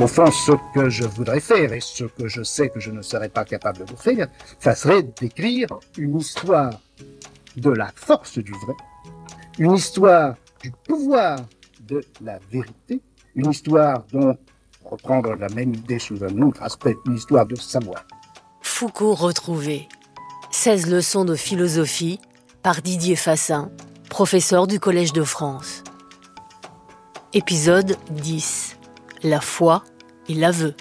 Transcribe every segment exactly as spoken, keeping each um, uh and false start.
Au fond, ce que je voudrais faire, et ce que je sais que je ne serais pas capable de faire, ça serait d'écrire une histoire de la force du vrai, une histoire du pouvoir de la vérité, une histoire dont, reprendre la même idée sous un autre aspect, une histoire de savoir. Foucault retrouvé. seize leçons de philosophie par Didier Fassin, professeur du Collège de France. Épisode dix. La foi et l'aveu.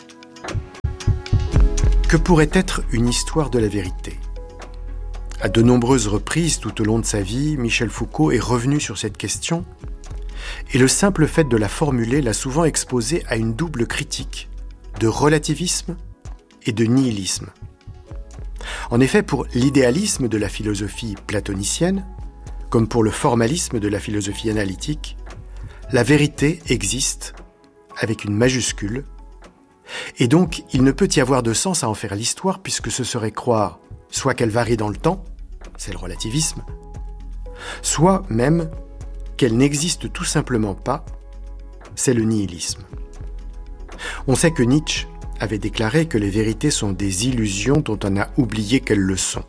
Que pourrait être une histoire de la vérité ? À de nombreuses reprises tout au long de sa vie, Michel Foucault est revenu sur cette question, et le simple fait de la formuler l'a souvent exposé à une double critique de relativisme et de nihilisme. En effet, pour l'idéalisme de la philosophie platonicienne, comme pour le formalisme de la philosophie analytique, la vérité existe avec une majuscule, et donc il ne peut y avoir de sens à en faire l'histoire puisque ce serait croire soit qu'elle varie dans le temps, c'est le relativisme, soit même qu'elle n'existe tout simplement pas, c'est le nihilisme. On sait que Nietzsche avait déclaré que les vérités sont des illusions dont on a oublié qu'elles le sont.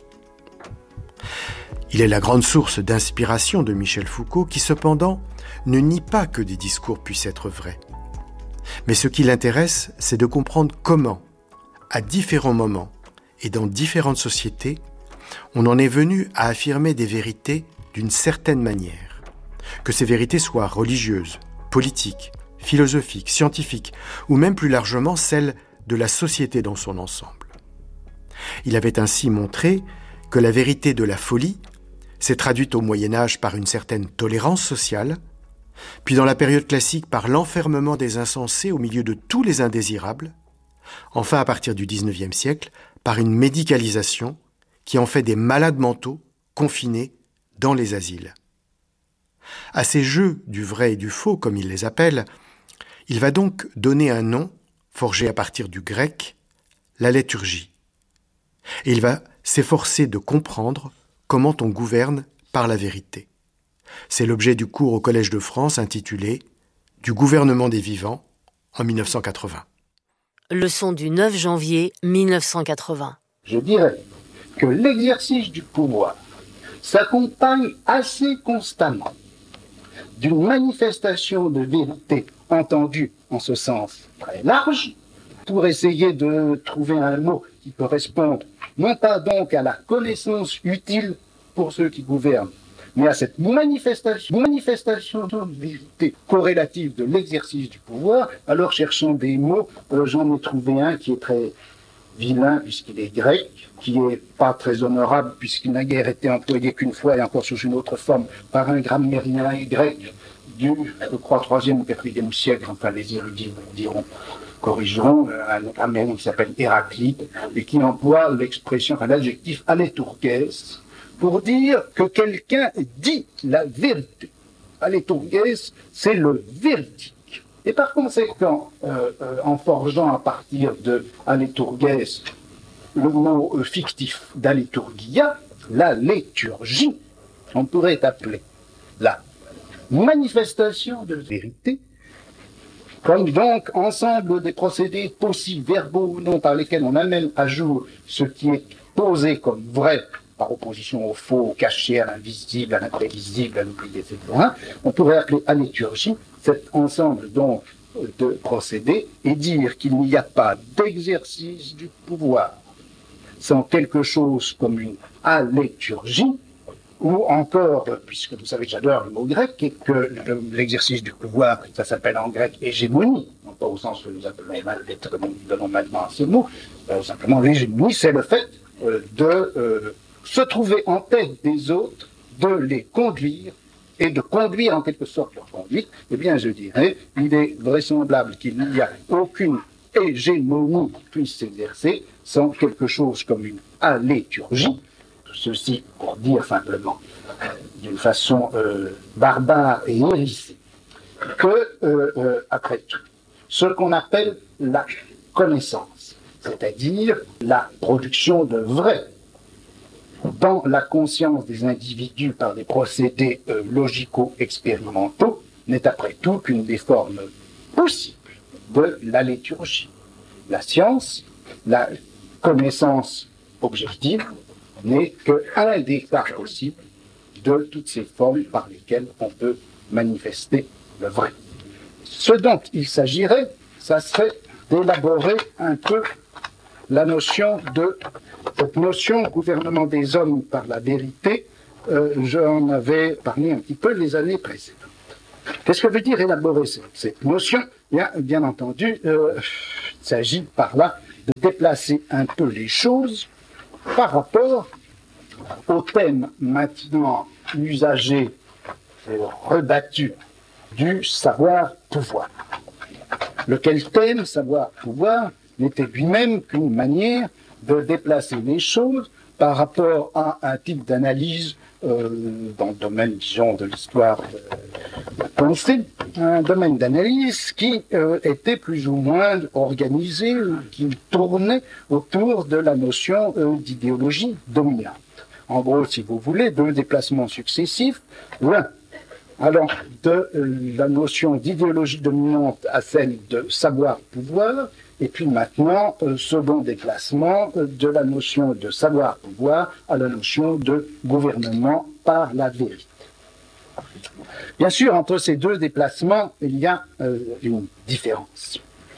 Il est la grande source d'inspiration de Michel Foucault qui cependant ne nie pas que des discours puissent être vrais. Mais ce qui l'intéresse, c'est de comprendre comment, à différents moments et dans différentes sociétés, on en est venu à affirmer des vérités d'une certaine manière. Que ces vérités soient religieuses, politiques, philosophiques, scientifiques, ou même plus largement celles de la société dans son ensemble. Il avait ainsi montré que la vérité de la folie s'est traduite au Moyen-Âge par une certaine tolérance sociale, puis dans la période classique par l'enfermement des insensés au milieu de tous les indésirables, enfin à partir du dix-neuvième siècle, par une médicalisation qui en fait des malades mentaux confinés dans les asiles. À ces jeux du vrai et du faux, comme il les appelle, il va donc donner un nom, forgé à partir du grec, la liturgie. Et il va s'efforcer de comprendre comment on gouverne par la vérité. C'est l'objet du cours au Collège de France intitulé « Du gouvernement des vivants » en mille neuf cent quatre-vingts. Leçon du neuf janvier mille neuf cent quatre-vingts. Je dirais que l'exercice du pouvoir s'accompagne assez constamment d'une manifestation de vérité entendue en ce sens très large, pour essayer de trouver un mot qui corresponde non pas donc à la connaissance utile pour ceux qui gouvernent, mais à cette manifestation, manifestation de vérité corrélative de l'exercice du pouvoir. Alors cherchant des mots, euh, j'en ai trouvé un qui est très vilain puisqu'il est grec, qui est pas très honorable puisqu'il n'a guère été employé qu'une fois et encore sous une autre forme par un grammairien grec du, je crois, troisième ou quatrième siècle, enfin les érudits diront, corrigeront, un grammairien qui s'appelle Héraclite et qui emploie l'expression, enfin l'adjectif alétourgès, pour dire que quelqu'un dit la vérité. Alétourgès, c'est le véridique. Et par conséquent, euh, euh, en forgeant à partir de alétourgès le mot euh, fictif d'alétourgia, la liturgie, on pourrait appeler la manifestation de vérité, comme donc ensemble des procédés possibles, verbaux ou non, par lesquels on amène à jour ce qui est posé comme vrai, par opposition au faux, au caché, à l'invisible, à l'imprévisible, à l'oublié, et cetera. On pourrait appeler à liturgie cet ensemble donc de procédés et dire qu'il n'y a pas d'exercice du pouvoir sans quelque chose comme une aléturgie, ou encore, puisque vous savez que j'adore le mot grec, et que l'exercice du pouvoir, ça s'appelle en grec hégémonie, non pas au sens que nous appelons, que nous donnons maintenant à ce mot, euh, simplement l'hégémonie, c'est le fait euh, de euh, se trouver en tête des autres, de les conduire, et de conduire en quelque sorte leur conduite. Eh bien, je dirais, il est vraisemblable qu'il n'y a aucune hégémonie qui puisse s'exercer sans quelque chose comme une aléturgie. Ceci pour dire simplement, euh, d'une façon euh, barbare et hérissée, que, euh, euh, après tout, ce qu'on appelle la connaissance, c'est-à-dire la production de vrai dans la conscience des individus par des procédés euh, logico-expérimentaux, n'est après tout qu'une des formes possibles de la liturgie. La science, la connaissance objective, n'est qu'un des cas possibles de toutes ces formes par lesquelles on peut manifester le vrai. Ce dont il s'agirait, ça serait d'élaborer un peu la notion de cette notion gouvernement des hommes par la vérité. Euh, j'en avais parlé un petit peu les années précédentes. Qu'est-ce que veut dire élaborer cette, cette notion? Bien, bien entendu, euh, il s'agit par là de déplacer un peu les choses par rapport au thème maintenant usagé et rebattu du savoir-pouvoir. Lequel thème, savoir-pouvoir, n'était lui-même qu'une manière de déplacer les choses par rapport à un type d'analyse euh, dans le domaine, disons, de l'histoire de la pensée, un domaine d'analyse qui euh, était plus ou moins organisé, qui tournait autour de la notion euh, d'idéologie dominante. En gros, si vous voulez, deux déplacements successifs, l'un allant de euh, la notion d'idéologie dominante à celle de savoir-pouvoir, et puis maintenant, euh, second déplacement euh, de la notion de savoir-pouvoir à la notion de gouvernement par la vérité. Bien sûr, entre ces deux déplacements, il y a euh, une différence.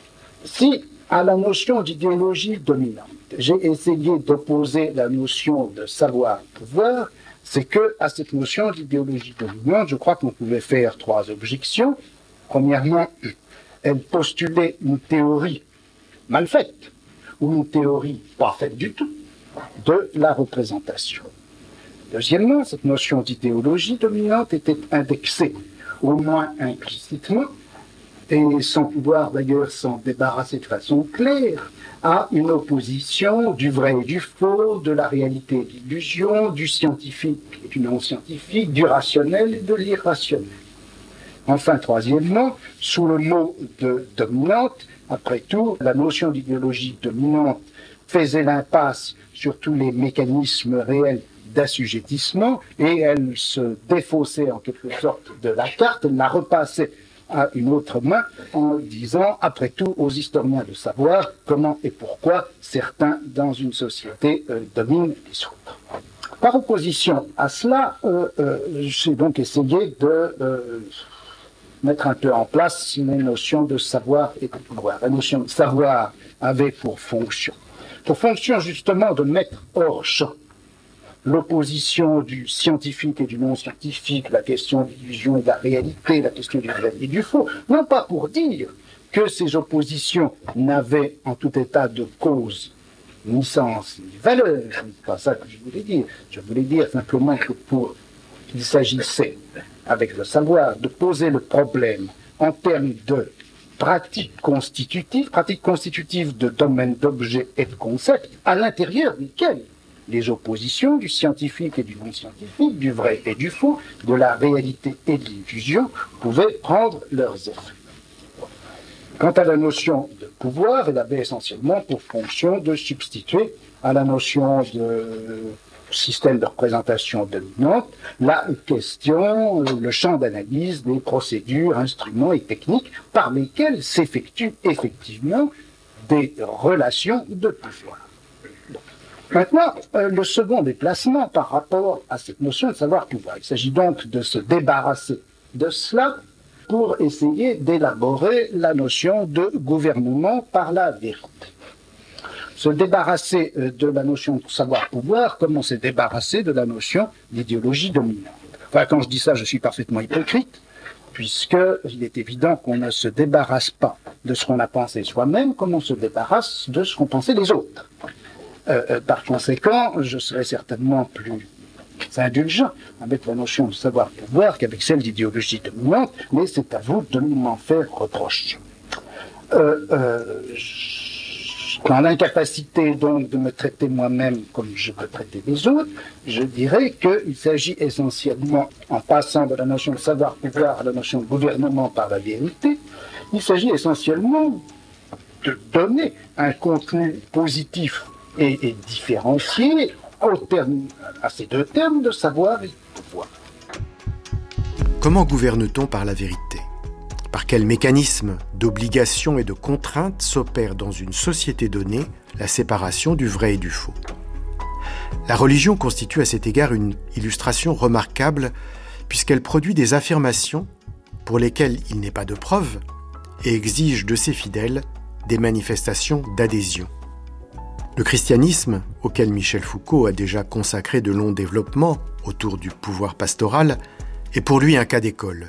Si à la notion d'idéologie dominante, j'ai essayé d'opposer la notion de savoir-pouvoir, c'est que à cette notion d'idéologie dominante, je crois qu'on pouvait faire trois objections. Premièrement, elle postulait une théorie mal faite, ou une théorie pas faite du tout, de la représentation. Deuxièmement, cette notion d'idéologie dominante était indexée, au moins implicitement, et sans pouvoir d'ailleurs s'en débarrasser de façon claire, à une opposition du vrai et du faux, de la réalité et de l'illusion, du scientifique et du non-scientifique, du rationnel et de l'irrationnel. Enfin, troisièmement, sous le mot de dominante, après tout, la notion d'idéologie dominante faisait l'impasse sur tous les mécanismes réels d'assujettissement et elle se défaussait en quelque sorte de la carte, elle la repassait à une autre main en disant, après tout, aux historiens de savoir comment et pourquoi certains dans une société euh, dominent les autres. Par opposition à cela, euh, euh, j'ai donc essayé de euh, mettre un peu en place les notions de savoir et de pouvoir. La notion de savoir avait pour fonction, pour fonction justement de mettre hors champ l'opposition du scientifique et du non-scientifique, la question de l'illusion et de la réalité, la question du vrai et du faux, non pas pour dire que ces oppositions n'avaient en tout état de cause ni sens ni valeur, c'est pas ça que je voulais dire. Je voulais dire simplement que pour qu'il s'agissait, avec le savoir, de poser le problème en termes de pratiques constitutives, pratiques constitutives de domaines d'objets et de concepts, à l'intérieur desquels les oppositions du scientifique et du non-scientifique, du vrai et du faux, de la réalité et de l'illusion pouvaient prendre leurs effets. Quant à la notion de pouvoir, elle avait essentiellement pour fonction de substituer à la notion de système de représentation dominante la question, le champ d'analyse des procédures, instruments et techniques par lesquels s'effectuent effectivement des relations de pouvoir. Maintenant, euh, le second déplacement par rapport à cette notion de savoir-pouvoir. Il s'agit donc de se débarrasser de cela pour essayer d'élaborer la notion de gouvernement par la vérité. Se débarrasser euh, de la notion de savoir-pouvoir comme on s'est débarrassé de la notion d'idéologie dominante. Enfin, quand je dis ça, je suis parfaitement hypocrite, puisqu'il est évident qu'on ne se débarrasse pas de ce qu'on a pensé soi-même comme on se débarrasse de ce qu'ont pensé les autres. Euh, euh, par conséquent, je serais certainement plus indulgent avec la notion de savoir-pouvoir qu'avec celle d'idéologie dominante, mais c'est à vous de m'en faire reproche. Euh, euh, dans l'incapacité donc de me traiter moi-même comme je peux traiter les autres, je dirais qu'il s'agit essentiellement, en passant de la notion de savoir-pouvoir à la notion de gouvernement par la vérité, il s'agit essentiellement de donner un contenu positif et, et différencié au terme, à ces deux termes de savoir et de pouvoir. Comment gouverne-t-on par la vérité ? Par quel mécanisme d'obligation et de contrainte s'opère dans une société donnée la séparation du vrai et du faux ? La religion constitue à cet égard une illustration remarquable puisqu'elle produit des affirmations pour lesquelles il n'est pas de preuve et exige de ses fidèles des manifestations d'adhésion. Le christianisme, auquel Michel Foucault a déjà consacré de longs développements autour du pouvoir pastoral, est pour lui un cas d'école.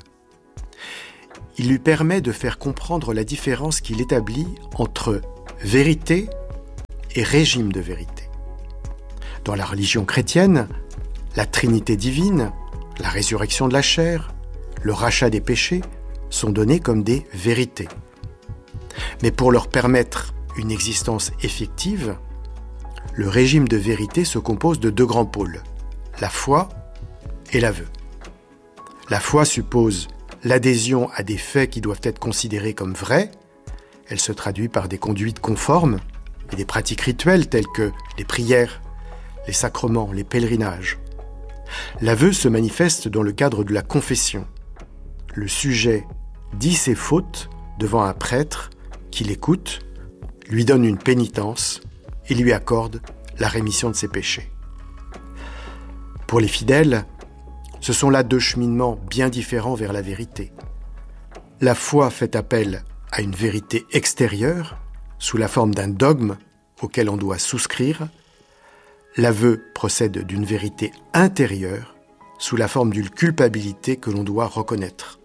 Il lui permet de faire comprendre la différence qu'il établit entre vérité et régime de vérité. Dans la religion chrétienne, la Trinité divine, la résurrection de la chair, le rachat des péchés sont donnés comme des vérités. Mais pour leur permettre une existence effective, le régime de vérité se compose de deux grands pôles, la foi et l'aveu. La foi suppose l'adhésion à des faits qui doivent être considérés comme vrais. Elle se traduit par des conduites conformes et des pratiques rituelles telles que les prières, les sacrements, les pèlerinages. L'aveu se manifeste dans le cadre de la confession. Le sujet dit ses fautes devant un prêtre qui l'écoute, lui donne une pénitence et lui accorde la rémission de ses péchés. Pour les fidèles, ce sont là deux cheminements bien différents vers la vérité. La foi fait appel à une vérité extérieure, sous la forme d'un dogme auquel on doit souscrire. L'aveu procède d'une vérité intérieure, sous la forme d'une culpabilité que l'on doit reconnaître.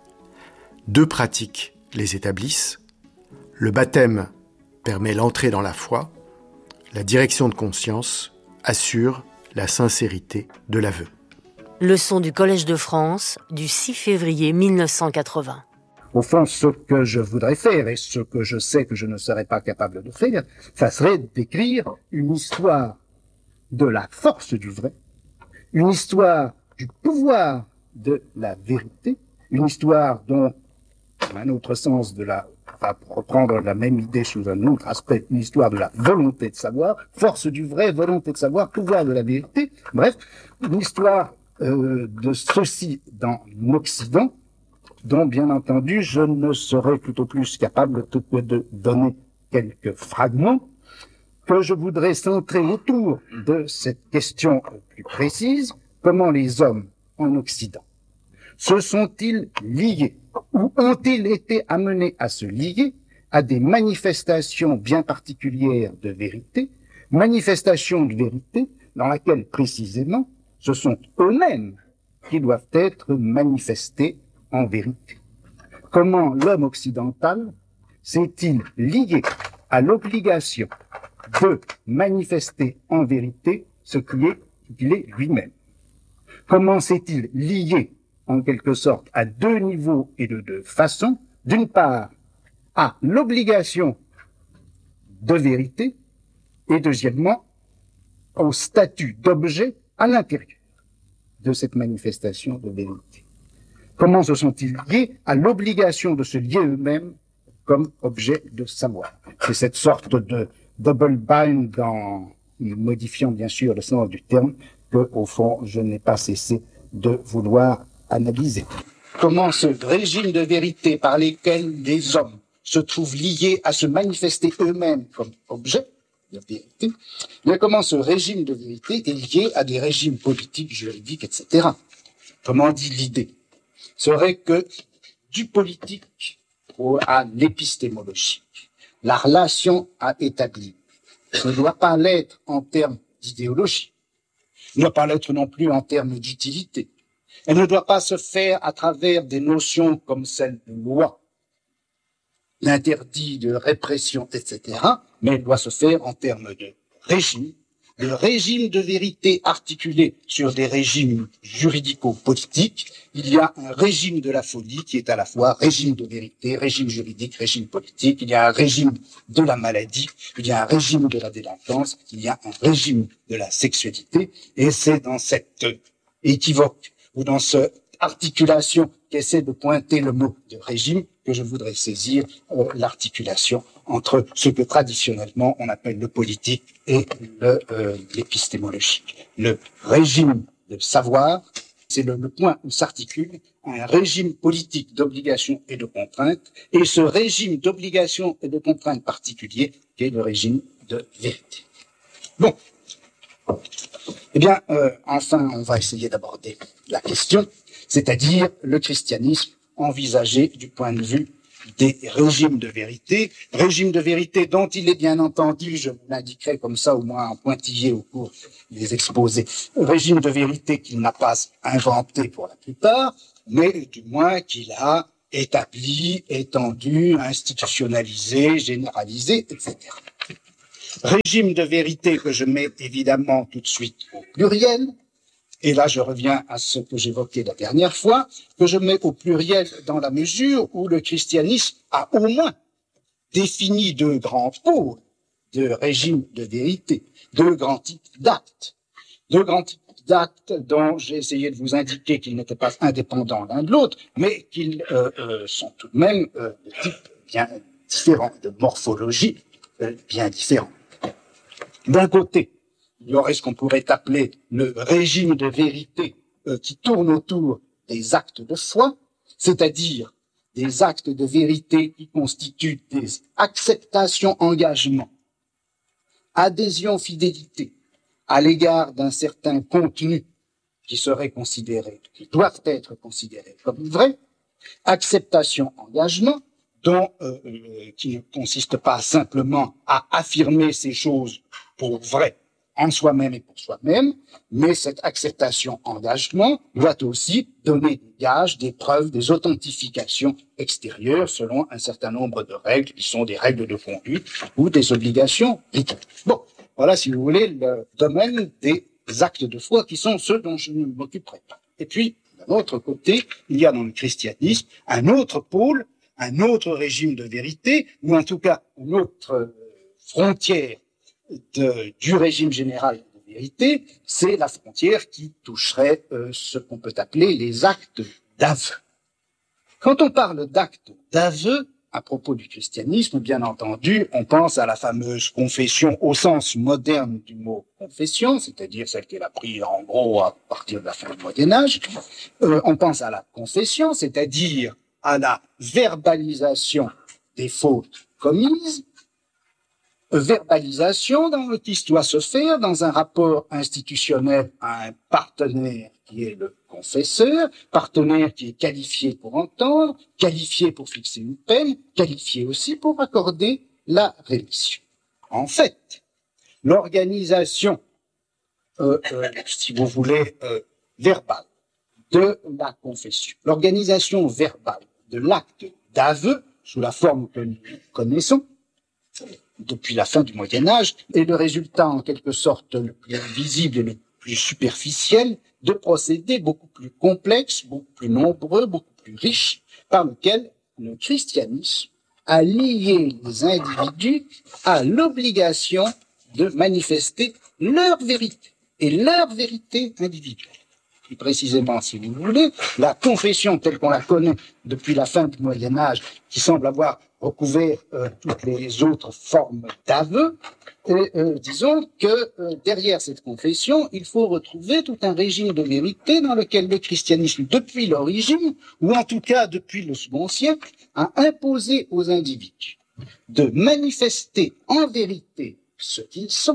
Deux pratiques les établissent. Le baptême permet l'entrée dans la foi. La direction de conscience assure la sincérité de l'aveu. Leçon du Collège de France du six février mille neuf cent quatre-vingts. Au fond, ce que je voudrais faire et ce que je sais que je ne serais pas capable de faire, ça serait d'écrire une histoire de la force du vrai, une histoire du pouvoir de la vérité, une histoire dont un autre sens de la, va reprendre la même idée sous un autre aspect, une histoire de la volonté de savoir, force du vrai, volonté de savoir, pouvoir de la vérité, bref, une histoire euh, de ceci dans l'Occident, dont bien entendu je ne serai tout au plus capable de, de donner quelques fragments, que je voudrais centrer autour de cette question plus précise, comment les hommes en Occident se sont-ils liés ou ont-ils été amenés à se lier à des manifestations bien particulières de vérité, manifestations de vérité dans laquelle précisément ce sont eux-mêmes qui doivent être manifestés en vérité. Comment l'homme occidental s'est-il lié à l'obligation de manifester en vérité ce qu'il est, qu'il est lui-même? Comment s'est-il lié en quelque sorte à deux niveaux et de deux façons? D'une part, à l'obligation de vérité et deuxièmement, au statut d'objet à l'intérieur de cette manifestation de vérité. Comment se sont-ils liés à l'obligation de se lier eux-mêmes comme objet de savoir? C'est cette sorte de double bind, en modifiant bien sûr le sens du terme, que au fond je n'ai pas cessé de vouloir analyser. Comment ce régime de vérité par lesquels les hommes se trouvent liés à se manifester eux-mêmes comme objet de vérité, mais comment ce régime de vérité est lié à des régimes politiques, juridiques, et cetera. Comment dit l'idée serait que du politique à l'épistémologique, la relation à établir ne doit pas l'être en termes d'idéologie, ne doit pas l'être non plus en termes d'utilité. Elle ne doit pas se faire à travers des notions comme celle de loi, d'interdit, de répression, et cetera, mais elle doit se faire en termes de régime, le régime de vérité articulé sur des régimes juridico-politiques. Il y a un régime de la folie qui est à la fois régime de vérité, régime juridique, régime politique. Il y a un régime de la maladie, il y a un régime de la délinquance, il y a un régime de la sexualité. Et c'est dans cette équivoque ou dans cette articulation qui essaie de pointer le mot de régime que je voudrais saisir euh, l'articulation entre ce que traditionnellement on appelle le politique et le, euh, l'épistémologique. Le régime de savoir, C'est le, le point où s'articule un régime politique d'obligations et de contraintes, et ce régime d'obligations et de contraintes particulier, qui est le régime de vérité. Bon. Eh bien, euh, enfin, on va essayer d'aborder la question, c'est-à-dire le christianisme envisagé du point de vue des régimes de vérité, régimes de vérité dont il est bien entendu, je vous l'indiquerai comme ça au moins en pointillé au cours des exposés, régime de vérité qu'il n'a pas inventé pour la plupart, mais du moins qu'il a établi, étendu, institutionnalisé, généralisé, et cetera. Régime de vérité que je mets évidemment tout de suite au pluriel, et là je reviens à ce que j'évoquais la dernière fois, que je mets au pluriel dans la mesure où le christianisme a au moins défini deux grands pôles de régime de vérité, deux grands types d'actes, deux grands types d'actes dont j'ai essayé de vous indiquer qu'ils n'étaient pas indépendants l'un de l'autre, mais qu'ils euh, euh, sont tout de même euh, de type bien différent, de morphologie euh, bien différente. D'un côté, il y aurait ce qu'on pourrait appeler le régime de vérité euh, qui tourne autour des actes de foi, c'est-à-dire des actes de vérité qui constituent des acceptations, engagements, adhésion, fidélité à l'égard d'un certain contenu qui serait considéré, qui doivent être considérés comme vrai, acceptation, engagement, dont, euh, euh, qui ne consiste pas simplement à affirmer ces choses pour vrai en soi-même et pour soi-même, mais cette acceptation, engagement, doit aussi donner des gages, des preuves, des authentifications extérieures selon un certain nombre de règles qui sont des règles de conduite ou des obligations rituelles. Bon, voilà, si vous voulez, le domaine des actes de foi qui sont ceux dont je ne m'occuperai pas. Et puis, d'un autre côté, il y a dans le christianisme un autre pôle, un autre régime de vérité, ou en tout cas une autre frontière de, du régime général de vérité, c'est la frontière qui toucherait euh, ce qu'on peut appeler les actes d'aveu. Quand on parle d'actes d'aveu, à propos du christianisme, bien entendu, on pense à la fameuse confession au sens moderne du mot confession, c'est-à-dire celle qu'elle a prise en gros à partir de la fin du Moyen-Âge. Euh, on pense à la confession, c'est-à-dire à la verbalisation des fautes commises, verbalisation dans, qui doit se faire dans un rapport institutionnel à un partenaire qui est le confesseur, partenaire qui est qualifié pour entendre, qualifié pour fixer une peine, qualifié aussi pour accorder la rémission. En fait, l'organisation, euh, euh, si vous voulez, euh, verbale de la confession, l'organisation verbale de l'acte d'aveu, sous la forme que nous connaissons, depuis la fin du Moyen-Âge, est le résultat en quelque sorte le plus visible et le plus superficiel de procédés beaucoup plus complexes, beaucoup plus nombreux, beaucoup plus riches, par lesquels le christianisme a lié les individus à l'obligation de manifester leur vérité, et leur vérité individuelle. Plus précisément, si vous voulez, la confession telle qu'on la connaît depuis la fin du Moyen-Âge, qui semble avoir recouvert euh, toutes les autres formes d'aveu, et euh, disons que euh, derrière cette confession, il faut retrouver tout un régime de vérité dans lequel le christianisme, depuis l'origine, ou en tout cas depuis le second siècle, a imposé aux individus de manifester en vérité ce qu'ils sont,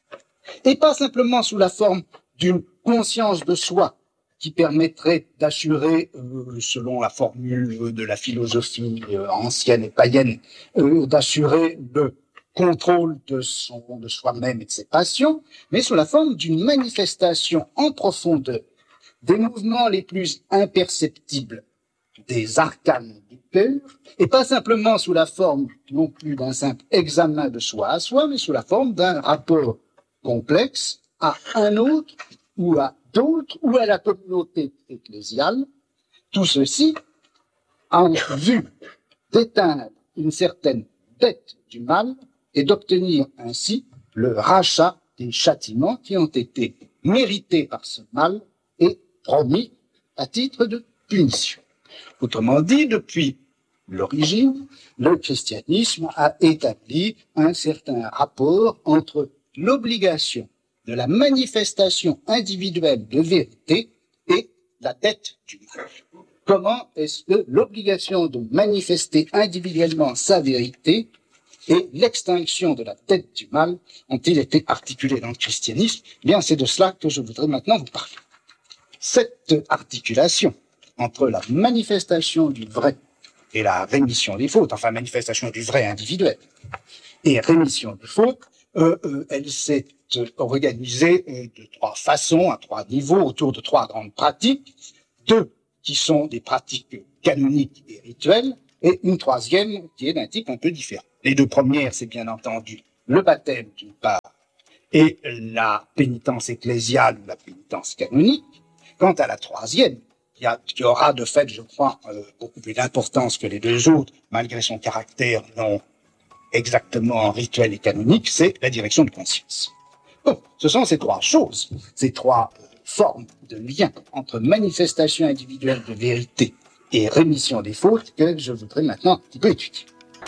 et pas simplement sous la forme d'une conscience de soi qui permettrait d'assurer, euh, selon la formule de la philosophie euh, ancienne et païenne, euh, d'assurer le contrôle de son, de soi-même et de ses passions, mais sous la forme d'une manifestation en profondeur des mouvements les plus imperceptibles des arcanes du cœur, et pas simplement sous la forme non plus d'un simple examen de soi à soi, mais sous la forme d'un rapport complexe à un autre ou à d'autres ou à la communauté ecclésiale, tout ceci en vue d'éteindre une certaine dette du mal et d'obtenir ainsi le rachat des châtiments qui ont été mérités par ce mal et promis à titre de punition. Autrement dit, depuis l'origine, le christianisme a établi un certain rapport entre l'obligation de la manifestation individuelle de vérité et la dette du mal. Comment est-ce que l'obligation de manifester individuellement sa vérité et l'extinction de la dette du mal ont-ils été articulés dans le christianisme? Eh bien, c'est de cela que je voudrais maintenant vous parler. Cette articulation entre la manifestation du vrai et la rémission des fautes, enfin manifestation du vrai individuel et rémission des fautes, euh, euh, elle s'est euh, organisée euh, de trois façons, à trois niveaux, autour de trois grandes pratiques, deux qui sont des pratiques canoniques et rituelles, et une troisième qui est d'un type un peu différent. Les deux premières, c'est bien entendu le baptême d'une part et la pénitence ecclésiale ou la pénitence canonique. Quant à la troisième, qui, a, qui aura de fait, je crois, euh, beaucoup plus d'importance que les deux autres, malgré son caractère non exactement rituel et canonique, c'est la direction de conscience. Bon, ce sont ces trois choses, ces trois euh, formes de lien entre manifestation individuelle de vérité et rémission des fautes que je voudrais maintenant un petit peu étudier.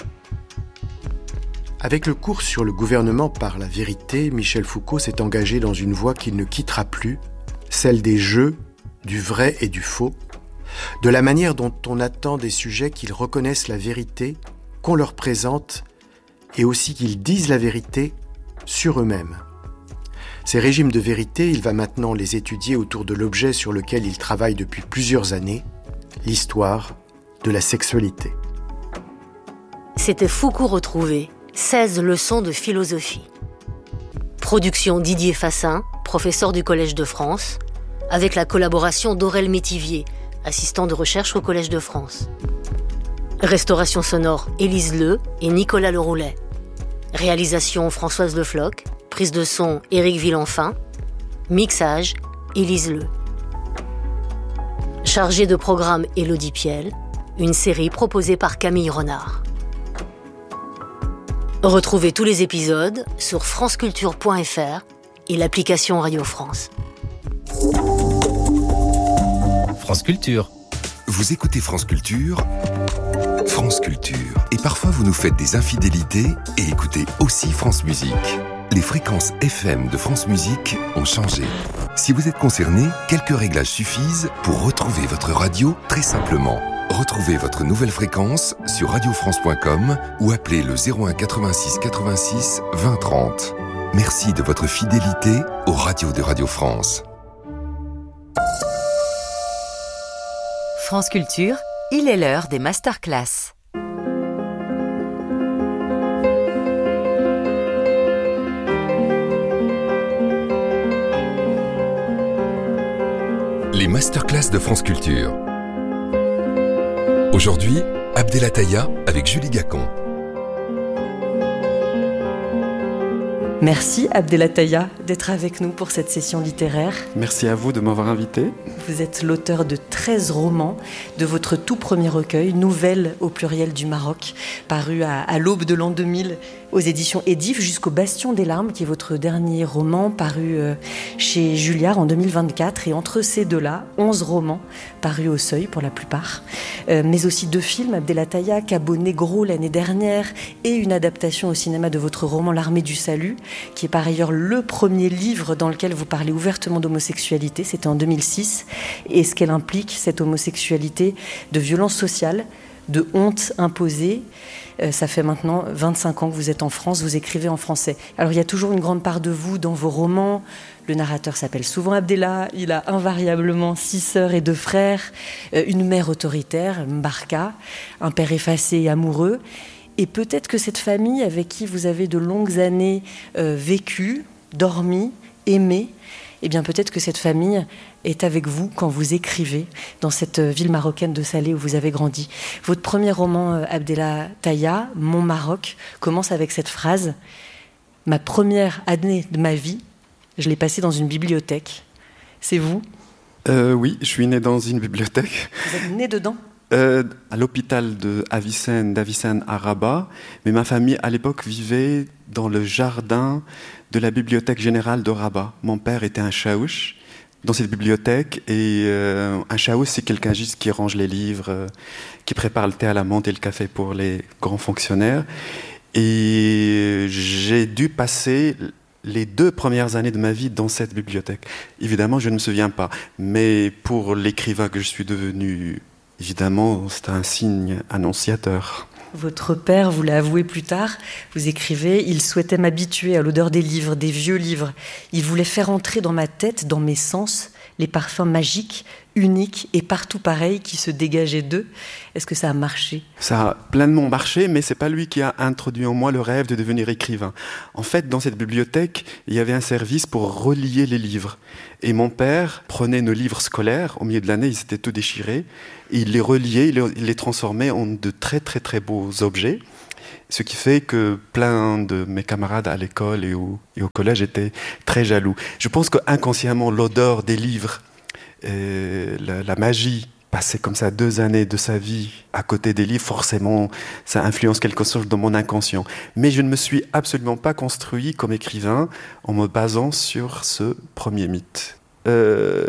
Avec le cours sur le gouvernement par la vérité, Michel Foucault s'est engagé dans une voie qu'il ne quittera plus, celle des jeux, du vrai et du faux, de la manière dont on attend des sujets qu'ils reconnaissent la vérité, qu'on leur présente, et aussi qu'ils disent la vérité sur eux-mêmes. Ces régimes de vérité, il va maintenant les étudier autour de l'objet sur lequel il travaille depuis plusieurs années, l'histoire de la sexualité. C'était Foucault retrouvé, seize leçons de philosophie. Production Didier Fassin, professeur du Collège de France, avec la collaboration d'Aurel Métivier, assistant de recherche au Collège de France. Restauration sonore Élise Leu et Nicolas Leroulet. Réalisation Françoise Le Floch. Prise de son Éric Villenfin. Mixage Élise Leu. Chargée de programme Élodie Piel. Une série proposée par Camille Renard. Retrouvez tous les épisodes sur franceculture point f r et l'application Radio France. France Culture. Vous écoutez France Culture, France Culture. Et parfois vous nous faites des infidélités et écoutez aussi France Musique. Les fréquences F M de France Musique ont changé. Si vous êtes concerné, quelques réglages suffisent pour retrouver votre radio très simplement. Retrouvez votre nouvelle fréquence sur radio france point com ou appelez le zéro un quatre-vingt-six quatre-vingt-six vingt trente. Merci de votre fidélité aux radios de Radio France. France Culture, il est l'heure des masterclass. Les masterclass de France Culture. Aujourd'hui, Abdelataya avec Julie Gacon. Merci Abdelataya d'être avec nous pour cette session littéraire. Merci à vous de m'avoir invité. Vous êtes l'auteur de treize romans, de votre tout premier recueil, Nouvelles au pluriel du Maroc, paru à, à l'aube de l'an deux mille aux éditions Edif, jusqu'au Bastion des larmes, qui est votre dernier roman, paru euh, chez Julliard en deux mille vingt-quatre. Et entre ces deux-là, onze romans parus au Seuil pour la plupart. Euh, mais aussi deux films, Abdelataya, Cabo Negro l'année dernière, et une adaptation au cinéma de votre roman L'Armée du Salut, qui est par ailleurs le premier livre dans lequel vous parlez ouvertement d'homosexualité. C'était en deux mille six. Et ce qu'elle implique, cette homosexualité, de violence sociale, de honte imposée. Euh, ça fait maintenant vingt-cinq ans que vous êtes en France, vous écrivez en français. Alors il y a toujours une grande part de vous dans vos romans. Le narrateur s'appelle souvent Abdella, il a invariablement six sœurs et deux frères, euh, une mère autoritaire, Mbarka, un père effacé et amoureux. Et peut-être que cette famille avec qui vous avez de longues années euh, vécu, dormi, aimé, eh bien peut-être que cette famille est avec vous quand vous écrivez dans cette ville marocaine de Salé où vous avez grandi. Votre premier roman, Abdelataya, Mon Maroc, commence avec cette phrase « Ma première année de ma vie, je l'ai passée dans une bibliothèque. » C'est vous ? euh, Oui, je suis né dans une bibliothèque. Vous êtes né dedans ? euh, À l'hôpital de Avicenne, d'Avicenne à Rabat. Mais ma famille, à l'époque, vivait dans le jardin de la bibliothèque générale de Rabat. Mon père était un chaouch dans cette bibliothèque, et euh, un chaouch, c'est quelqu'un juste qui range les livres, euh, qui prépare le thé à la menthe et le café pour les grands fonctionnaires. Et j'ai dû passer les deux premières années de ma vie dans cette bibliothèque. Évidemment, je ne me souviens pas. Mais pour l'écrivain que je suis devenu, évidemment, c'est un signe annonciateur. Votre père, vous l'a avoué plus tard, vous écrivez « Il souhaitait m'habituer à l'odeur des livres, des vieux livres. Il voulait faire entrer dans ma tête, dans mes sens, les parfums magiques, uniques et partout pareils qui se dégageaient d'eux. » Est-ce que ça a marché ? Ça a pleinement marché, mais c'est pas lui qui a introduit en moi le rêve de devenir écrivain. En fait, dans cette bibliothèque, il y avait un service pour relier les livres. Et mon père prenait nos livres scolaires, au milieu de l'année, ils étaient tout déchirés, et il les reliait, il les transformait en de très très très beaux objets. Ce qui fait que plein de mes camarades à l'école et au, et au collège étaient très jaloux. Je pense qu'inconsciemment, l'odeur des livres, et la, la magie, passer comme ça deux années de sa vie à côté des livres, forcément, ça influence quelque chose dans mon inconscient. Mais je ne me suis absolument pas construit comme écrivain en me basant sur ce premier mythe. Euh,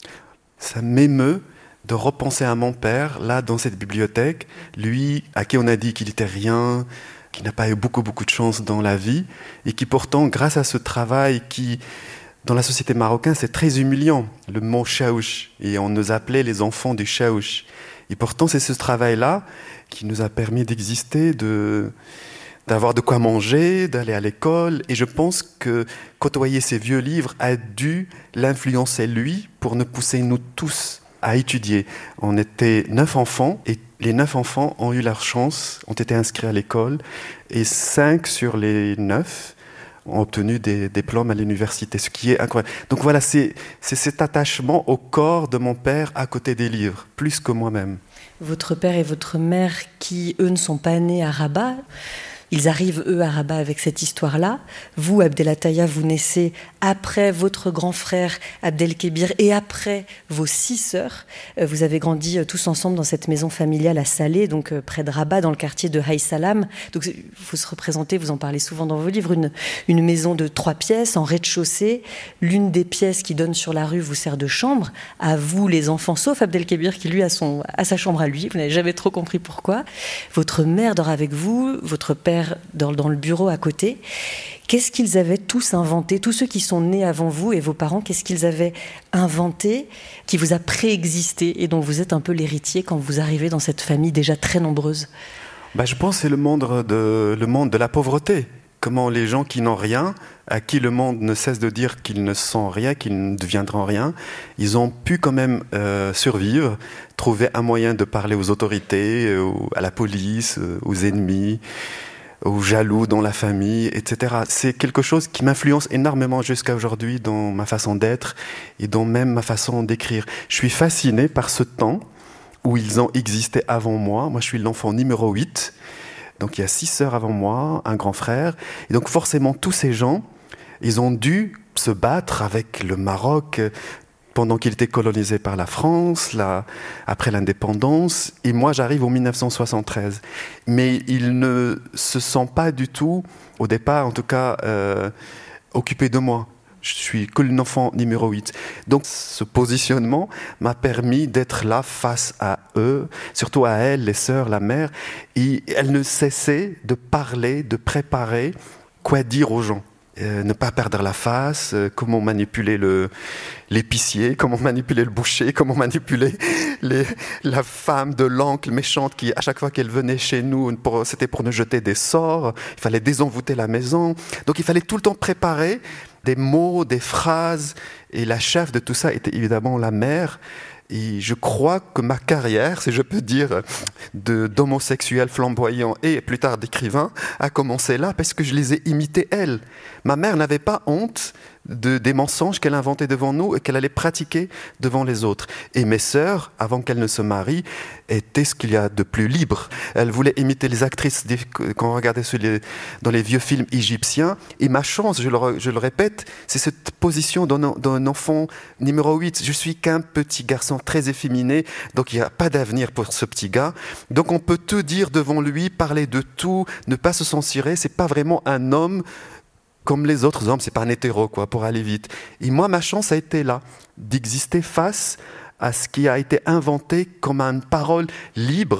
ça m'émeut de repenser à mon père, là, dans cette bibliothèque, lui, à qui on a dit qu'il n'était rien, qui n'a pas eu beaucoup, beaucoup de chance dans la vie, et qui pourtant, grâce à ce travail qui, dans la société marocaine, c'est très humiliant, le mot chaouch, et on nous appelait les enfants du chaouch. Et pourtant, c'est ce travail-là qui nous a permis d'exister, de, d'avoir de quoi manger, d'aller à l'école, et je pense que côtoyer ces vieux livres a dû l'influencer, lui, pour nous pousser, nous tous, à étudier. On était neuf enfants et les neuf enfants ont eu leur chance, ont été inscrits à l'école et cinq sur les neuf ont obtenu des diplômes à l'université, ce qui est incroyable. Donc voilà, c'est, c'est cet attachement au corps de mon père à côté des livres, plus que moi-même. Votre père et votre mère, qui eux ne sont pas nés à Rabat, ils arrivent, eux, à Rabat avec cette histoire-là. Vous, Abdelataya, vous naissez après votre grand frère Abdelkébir et après vos six sœurs. Vous avez grandi tous ensemble dans cette maison familiale à Salé, donc près de Rabat, dans le quartier de Haï Salam. Donc, il faut se représenter, vous en parlez souvent dans vos livres, une, une maison de trois pièces en rez-de-chaussée. L'une des pièces qui donne sur la rue vous sert de chambre. À vous, les enfants, sauf Abdelkébir, qui lui a, son, a sa chambre à lui. Vous n'avez jamais trop compris pourquoi. Votre mère dort avec vous, votre père Dans, dans le bureau à côté. Qu'est-ce qu'ils avaient tous inventé, tous ceux qui sont nés avant vous et vos parents, qu'est-ce qu'ils avaient inventé qui vous a préexisté et dont vous êtes un peu l'héritier quand vous arrivez dans cette famille déjà très nombreuse ? Bah, je pense que c'est le monde de, le monde de la pauvreté. Comment les gens qui n'ont rien, à qui le monde ne cesse de dire qu'ils ne sont rien, qu'ils ne deviendront rien, ils ont pu quand même euh, survivre, trouver un moyen de parler aux autorités, euh, à la police, euh, aux ennemis, aux jaloux dans la famille, et cetera. C'est quelque chose qui m'influence énormément jusqu'à aujourd'hui dans ma façon d'être et dans même ma façon d'écrire. Je suis fasciné par ce temps où ils ont existé avant moi. Moi, je suis l'enfant numéro huit. Donc, il y a six sœurs avant moi, un grand frère. Et donc, forcément, tous ces gens, ils ont dû se battre avec le Maroc pendant qu'il était colonisé par la France, là, après l'indépendance. Et moi, j'arrive en dix-neuf cent soixante-treize. Mais ils ne se sentent pas du tout, au départ, en tout cas, euh, occupés de moi. Je suis que l'enfant numéro huit. Donc, ce positionnement m'a permis d'être là face à eux, surtout à elles, les sœurs, la mère. Et elles ne cessaient de parler, de préparer quoi dire aux gens. Euh, ne pas perdre la face, euh, comment manipuler le, l'épicier, comment manipuler le boucher, comment manipuler les, la femme de l'oncle méchante qui, à chaque fois qu'elle venait chez nous, pour, c'était pour nous jeter des sorts. Il fallait désenvoûter la maison. Donc, il fallait tout le temps préparer des mots, des phrases. Et la chef de tout ça était évidemment la mère. Et je crois que ma carrière, si je peux dire, de, d'homosexuel flamboyant et plus tard d'écrivain, a commencé là parce que je les ai imités, elles. Ma mère n'avait pas honte de, des mensonges qu'elle inventait devant nous et qu'elle allait pratiquer devant les autres. Et mes sœurs, avant qu'elles ne se marient, étaient ce qu'il y a de plus libre. Elles voulaient imiter les actrices qu'on regardait sur les, dans les vieux films égyptiens. Et ma chance, je le, je le répète, c'est cette position d'un, d'un enfant numéro huit. Je suis qu'un petit garçon très efféminé, donc il n'y a pas d'avenir pour ce petit gars. Donc on peut tout dire devant lui, parler de tout, ne pas se censurer. C'est pas vraiment un homme comme les autres hommes, c'est pas un hétéro, quoi, pour aller vite. Et moi, ma chance a été là, d'exister face à ce qui a été inventé comme une parole libre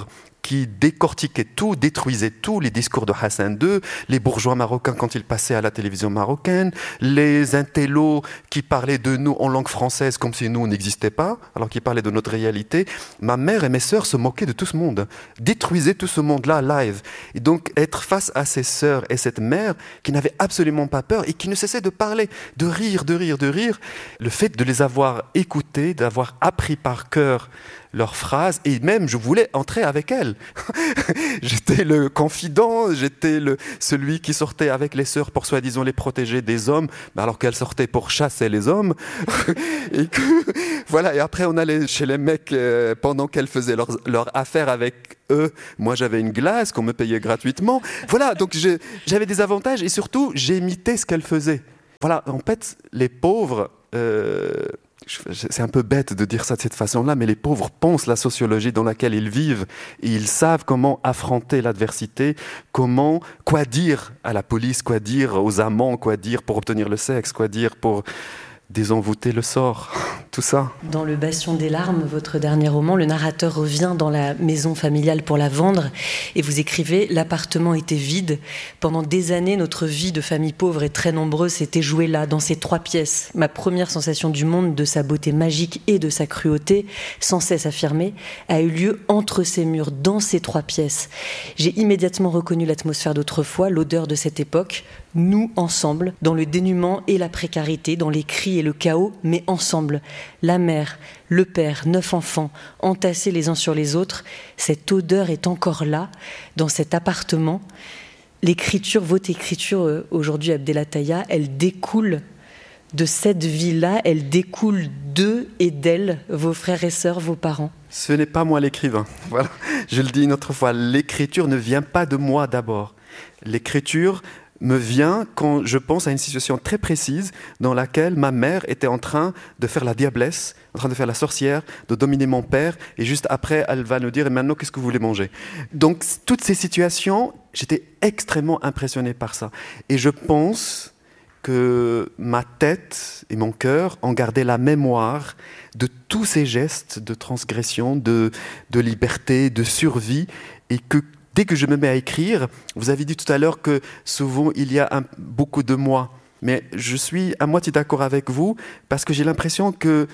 qui décortiquait tout, détruisait tout, les discours de Hassan deux, les bourgeois marocains quand ils passaient à la télévision marocaine, les intellos qui parlaient de nous en langue française comme si nous n'existions pas, alors qu'ils parlaient de notre réalité. Ma mère et mes sœurs se moquaient de tout ce monde, détruisaient tout ce monde-là live. Et donc être face à ces sœurs et cette mère qui n'avait absolument pas peur et qui ne cessait de parler, de rire, de rire, de rire, le fait de les avoir écoutés, d'avoir appris par cœur leurs phrases, et même je voulais entrer avec elles. J'étais le confident, j'étais le, celui qui sortait avec les sœurs pour soi-disant les protéger des hommes, alors qu'elles sortaient pour chasser les hommes. et, que, voilà, et après on allait chez les mecs euh, pendant qu'elles faisaient leurs leur affaires avec eux. Moi j'avais une glace qu'on me payait gratuitement. Voilà, donc je, j'avais des avantages et surtout j'imitais ce qu'elles faisaient. Voilà, en fait, les pauvres... Euh, c'est un peu bête de dire ça de cette façon-là, mais les pauvres pensent la sociologie dans laquelle ils vivent et ils savent comment affronter l'adversité, comment, quoi dire à la police, quoi dire aux amants, quoi dire pour obtenir le sexe, quoi dire pour désenvoûter le sort, tout ça. Dans Le Bastion des larmes, votre dernier roman, le narrateur revient dans la maison familiale pour la vendre et vous écrivez « L'appartement était vide. Pendant des années, notre vie de famille pauvre et très nombreuse s'était jouée là, dans ces trois pièces. Ma première sensation du monde, de sa beauté magique et de sa cruauté, sans cesse affirmée, a eu lieu entre ces murs, dans ces trois pièces. J'ai immédiatement reconnu l'atmosphère d'autrefois, l'odeur de cette époque. Nous, ensemble, dans le dénuement et la précarité, dans les cris et le chaos, mais ensemble. La mère, le père, neuf enfants, entassés les uns sur les autres. Cette odeur est encore là, dans cet appartement. L'écriture, votre écriture aujourd'hui, Abdelataya, elle découle de cette vie-là, elle découle d'eux et d'elles, vos frères et sœurs, vos parents. Ce n'est pas moi l'écrivain. Voilà. Je le dis une autre fois, l'écriture ne vient pas de moi d'abord. L'écriture me vient quand je pense à une situation très précise dans laquelle ma mère était en train de faire la diablesse, en train de faire la sorcière, de dominer mon père, et juste après, elle va nous dire « Et maintenant, qu'est-ce que vous voulez manger ?» Donc, toutes ces situations, j'étais extrêmement impressionné par ça. Et je pense que ma tête et mon cœur ont gardé la mémoire de tous ces gestes de transgression, de, de liberté, de survie, et que dès que je me mets à écrire, vous avez dit tout à l'heure que souvent il y a un, beaucoup de moi, mais je suis à moitié d'accord avec vous parce que j'ai l'impression que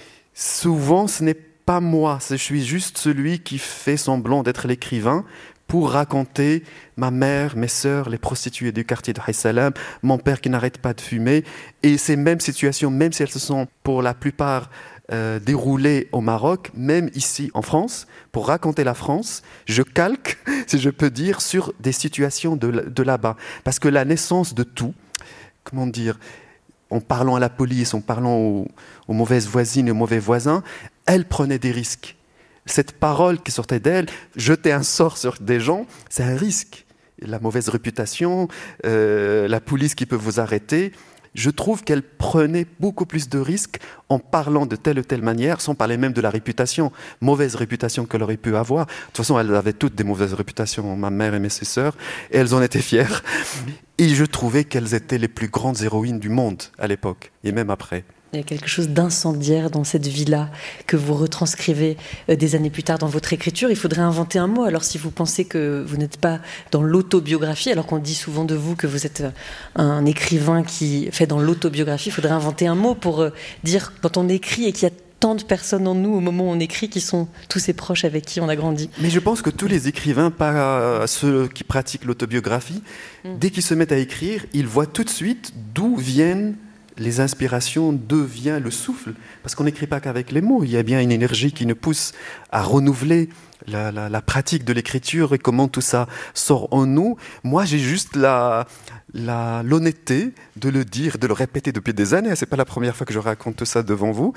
souvent ce n'est pas moi, je suis juste celui qui fait semblant d'être l'écrivain pour raconter ma mère, mes sœurs, les prostituées du quartier de Haït-Salam, mon père qui n'arrête pas de fumer, et ces mêmes situations, même si elles se sont pour la plupart Euh, déroulé au Maroc, même ici en France, pour raconter la France, je calque, si je peux dire, sur des situations de, de là-bas. Parce que la naissance de tout, comment dire, en parlant à la police, en parlant aux, aux mauvaises voisines et aux mauvais voisins, elle prenait des risques. Cette parole qui sortait d'elle, jeter un sort sur des gens, c'est un risque. La mauvaise réputation, euh, la police qui peut vous arrêter. Je trouve qu'elle prenait beaucoup plus de risques en parlant de telle ou telle manière, sans parler même de la réputation, mauvaise réputation qu'elle aurait pu avoir. De toute façon, elles avaient toutes des mauvaises réputations, ma mère et mes sœurs, et elles en étaient fières. Et je trouvais qu'elles étaient les plus grandes héroïnes du monde à l'époque, et même après. Il y a quelque chose d'incendiaire dans cette vie-là que vous retranscrivez des années plus tard dans votre écriture. Il faudrait inventer un mot. Alors si vous pensez que vous n'êtes pas dans l'autobiographie, alors qu'on dit souvent de vous que vous êtes un écrivain qui fait dans l'autobiographie, il faudrait inventer un mot pour dire quand on écrit et qu'il y a tant de personnes en nous au moment où on écrit qui sont tous ces proches avec qui on a grandi. Mais je pense que tous les écrivains, pas ceux qui pratiquent l'autobiographie, mmh. dès qu'ils se mettent à écrire, ils voient tout de suite d'où viennent les inspirations, devient le souffle, parce qu'on n'écrit pas qu'avec les mots, il y a bien une énergie qui nous pousse à renouveler la, la, la pratique de l'écriture et comment tout ça sort en nous. Moi, j'ai juste la, la, l'honnêteté de le dire, de le répéter depuis des années, c'est pas la première fois que je raconte tout ça devant vous,